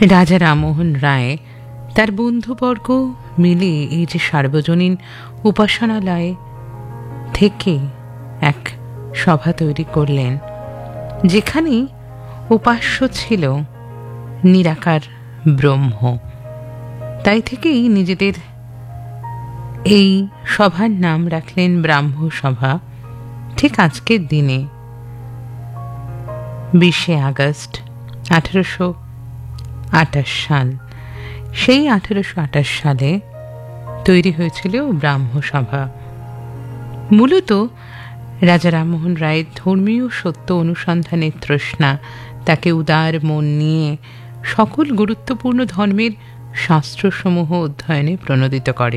রাজা রামমোহন রায় তার বন্ধুবর্গ মিলে এই যে সার্বজনীন উপাসনালয় থেকে এক সভা তৈরি করলেন, যেখানে উপাস্য ছিল নিরাকার ব্রহ্ম। তাই থেকেই নিজেদের এই সভার নাম রাখলেন ব্রাহ্ম সভা। ঠিক আজকের দিনে 20শে আগস্ট 1828 সাল, সেই 1828 সালে তৈরি হয়েছিল ব্রাহ্ম সভা। মূলত রাজা রামমোহন রায়ের ধর্মীয় সত্য অনুসন্ধানের তৃষ্ণা তাকে উদার মন নিয়ে সকল গুরুত্বপূর্ণ ধর্মের শাস্ত্রসমূহ অধ্যয়নে প্রণোদিত করে।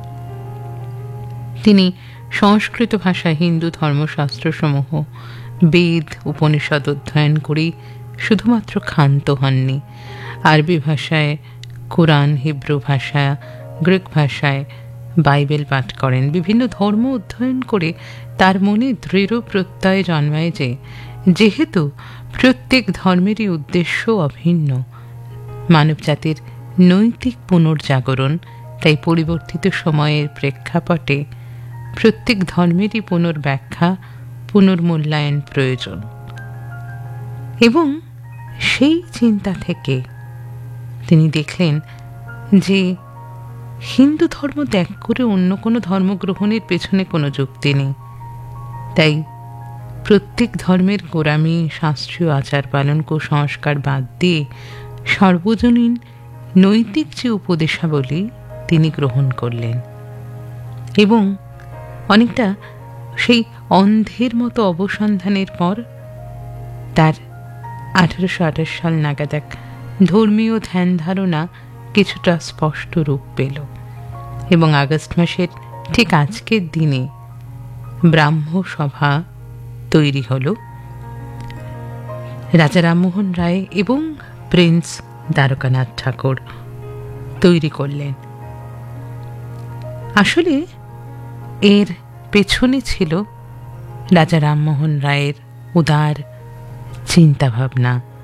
তিনি সংস্কৃত ভাষায় হিন্দু ধর্মশাস্ত্রসমূহ, বেদ, উপনিষদ অধ্যয়ন করেই শুধুমাত্র ক্ষান্ত হননি। আরবি ভাষায় কোরআন, হিব্রু ভাষা, গ্রিক ভাষায় বাইবেল পাঠ করেন। বিভিন্ন ধর্ম অধ্যয়ন করে তার মনে দৃঢ় প্রত্যয় জন্মায় যে যেহেতু প্রত্যেক ধর্মেরই উদ্দেশ্য অভিন্ন, মানবজাতির নৈতিক পুনর্জাগরণ, তাই পরিবর্তিত সময়ের প্রেক্ষাপটে প্রত্যেক ধর্মেরই পুনর্ব্যাখ্যা, পুনর্মূল্যায়ন প্রয়োজন। এবং সেই চিন্তা থেকে তিনি দেখলেন যে হিন্দু ধর্ম ত্যাগ করে অন্য কোনো ধর্ম গ্রহণের পেছনে কোনো যুক্তি নেই। তাই প্রত্যেক ধর্মের গোড়ামি, শাস্ত্রীয় আচার পালন, কুসংস্কার বাদ দিয়ে সর্বজনীন নৈতিক যে উপদেশাবলী তিনি গ্রহণ করলেন এবং অনেকটা সেই অন্ধের মতো অবসন্ধানের পর তার 1828 সাল নাগাদ এক ধর্মীয় ধ্যান ধারণা কিছুটা স্পষ্ট রূপ পেল এবং আগস্ট মাসের ঠিক আজকের দিনে ব্রাহ্ম সভা তৈরি হল। রাজা রামমোহন রায় এবং প্রিন্স দ্বারকানাথ ঠাকুর তৈরি করলেন। আসলে এর পেছনে ছিল রাজা রামমোহন রায়ের উদার চিন্তাভাবনা।